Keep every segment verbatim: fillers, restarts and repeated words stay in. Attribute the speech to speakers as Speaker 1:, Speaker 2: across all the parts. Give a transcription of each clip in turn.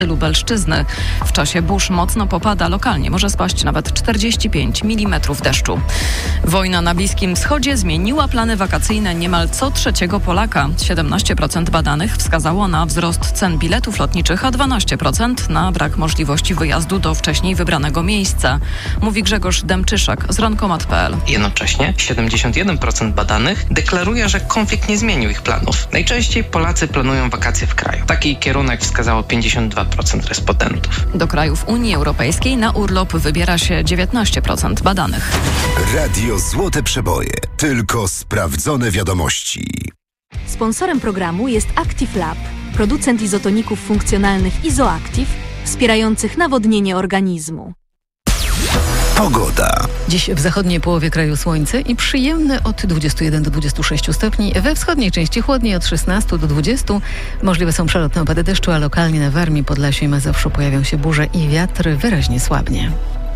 Speaker 1: Lubelszczyzny. W czasie burz mocno popada, lokalnie może spaść nawet czterdzieści pięć milimetrów deszczu. Wojna na Bliskim Wschodzie zmieniła plany wakacyjne niemal co trzeciego Polaka. siedemnaście procent badanych wskazało na wzrost cen biletów lotniczych, a dwanaście procent na brak możliwości wyjazdu do wcześniej wybranego miejsca. Mówi Grzegorz Demczyszak z rankomat kropka pe el.
Speaker 2: Jednocześnie siedemdziesiąt jeden procent badanych deklaruje, że konflikt nie zmienił ich planów. Najczęściej Polacy planują wakacje w kraju. Taki kierunek wskazało pięćdziesiąt dwa procent respondentów.
Speaker 1: Do krajów Unii Europejskiej na urlop wybiera się dziewiętnaście procent badanych.
Speaker 3: Radio Złote Przeboje. Tylko sprawdzone wiadomości.
Speaker 4: Sponsorem programu jest Active Lab, producent izotoników funkcjonalnych Izoactive, wspierających nawodnienie organizmu.
Speaker 3: Pogoda.
Speaker 5: Dziś w zachodniej połowie kraju słońce i przyjemne od dwudziestu jeden do dwudziestu sześciu stopni. We wschodniej części chłodniej od szesnastu do dwudziestu. Możliwe są przelotne opady deszczu, a lokalnie na Warmii, Podlasiu i Mazowszu pojawią się burze i wiatr wyraźnie słabnie.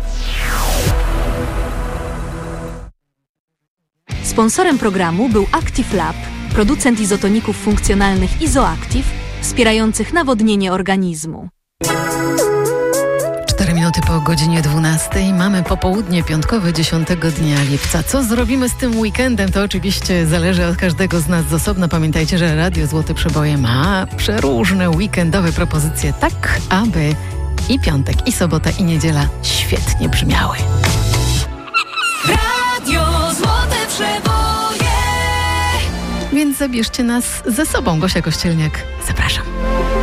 Speaker 4: Sponsorem programu był Active Lab, producent izotoników funkcjonalnych Izoactive, wspierających nawodnienie organizmu.
Speaker 5: Cztery minuty po godzinie dwunastej. Mamy popołudnie piątkowe dziesiątego dnia lipca. Co zrobimy z tym weekendem? To oczywiście zależy od każdego z nas z osobna. Pamiętajcie, że Radio Złote Przeboje ma przeróżne weekendowe propozycje, tak aby i piątek, i sobota, i niedziela świetnie brzmiały.
Speaker 6: Radio Złote Przeboje.
Speaker 5: Więc zabierzcie nas ze sobą. Gosia Kościelniak, zapraszam.